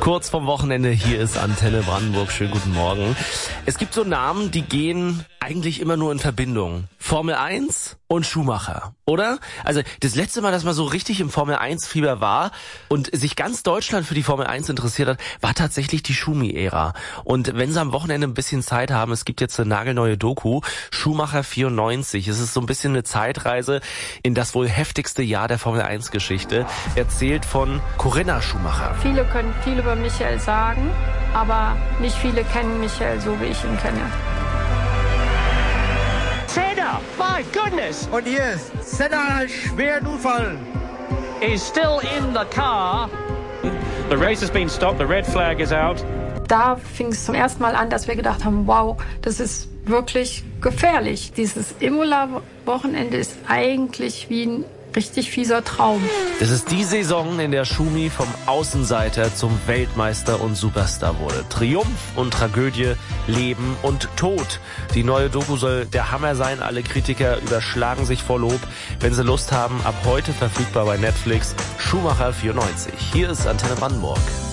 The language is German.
Kurz vorm Wochenende, hier ist Antenne Brandenburg. Schönen guten Morgen. Es gibt so Namen, die gehen eigentlich immer nur in Verbindung. Formel 1 und Schumacher, oder? Also das letzte Mal, dass man so richtig im Formel 1 Fieber war und sich ganz Deutschland für die Formel 1 interessiert hat, war tatsächlich die Schumi-Ära. Und wenn Sie am Wochenende ein bisschen Zeit haben, es gibt jetzt eine nagelneue Doku, Schumacher 94. Es ist so ein bisschen eine Zeitreise in das wohl heftigste Jahr der Formel 1 Geschichte, erzählt von Corinna Schumacher. Viele können viel über Michael sagen, aber nicht viele kennen Michael so, wie ich ihn kenne. Senna, my goodness! Und hier ist Senna, einen schweren Unfall. Is still in the car. The race has been stopped, the red flag is out. Da fing es zum ersten Mal an, dass wir gedacht haben, wow, das ist wirklich gefährlich. Dieses Imola-Wochenende ist eigentlich wie ein richtig fieser Traum. Das ist die Saison, in der Schumi vom Außenseiter zum Weltmeister und Superstar wurde. Triumph und Tragödie, Leben und Tod. Die neue Doku soll der Hammer sein. Alle Kritiker überschlagen sich vor Lob. Wenn Sie Lust haben, ab heute verfügbar bei Netflix. Schumacher 94. Hier ist Antenne Brandenburg.